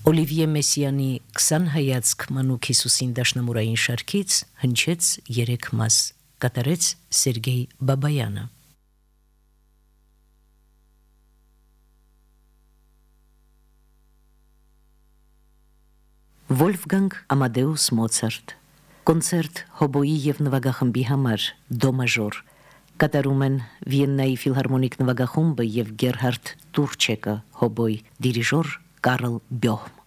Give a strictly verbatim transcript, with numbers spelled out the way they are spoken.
Օլիվիե Մեսսիանի քսան հայացք մանուկ Հիսուսին դաշնամուրային շարքից հնչեց երեք մաս, կատարեց Սերգեյ Բաբայանը։ Վոլֆգանգ Ամադեուս Մոցարտ, կոնցերտ հոբոյի և նվագախմբի համար, դո մաժոր, կատարում են Վիեննայի ֆիլհարմոնիկ նվագախումբը և Գերհարդ Տուրչեկը, հոբոյ, դիրիժոր Կարլ Բյոհմ։